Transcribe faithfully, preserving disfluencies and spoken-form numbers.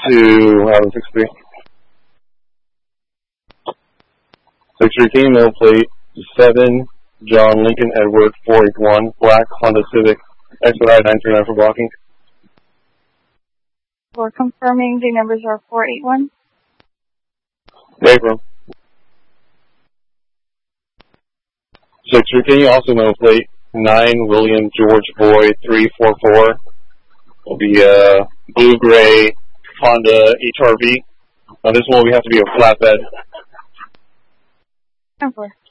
to Highway six three. six three King, middle plate seven, John Lincoln Edward four eight one, black Honda Civic, expedite nine three nine for blocking. We're confirming the numbers are four eight one. April. six three King, also middle plate nine, William George Boy three four four. Will be a blue-gray Honda H R V. On this one, we have to be a flatbed. ten four.